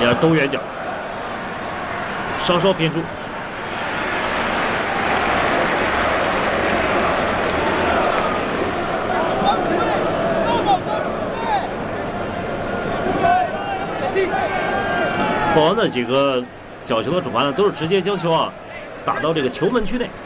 也是兜远角，稍稍偏出。报恩的几个角球的转换呢，都是直接将球打到这个球门区内。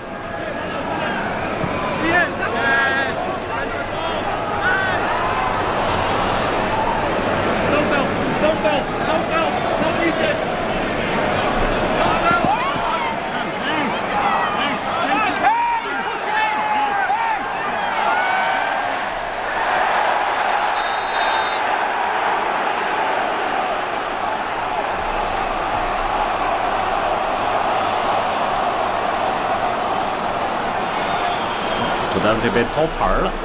主单队被掏牌了。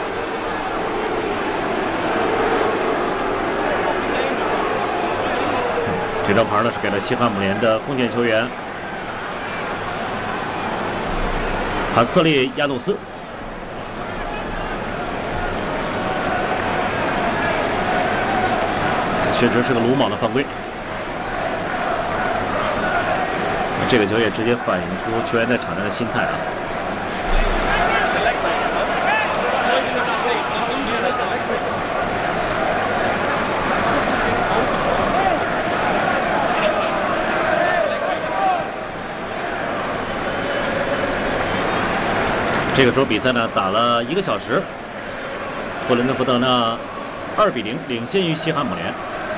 这张牌呢是给了西汉姆联的锋线球员坎瑟利亚努斯。确实是个鲁莽的犯规。这个球也直接反映出球员在场上的心态啊。这个时候比赛呢打了1个小时，布伦特福德呢2比0领先于西汉姆联。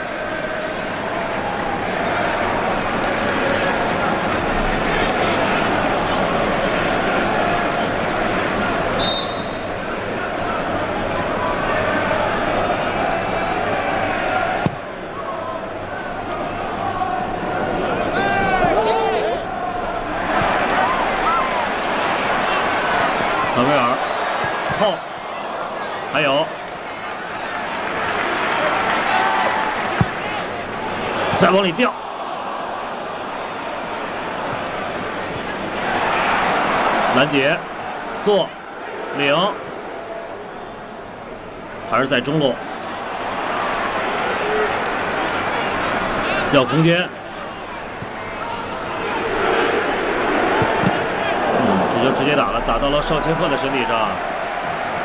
萨维尔靠，还有再往里掉，拦截做领，还是在中路要空间。这就直接打了，打到了邵切赫的身体上。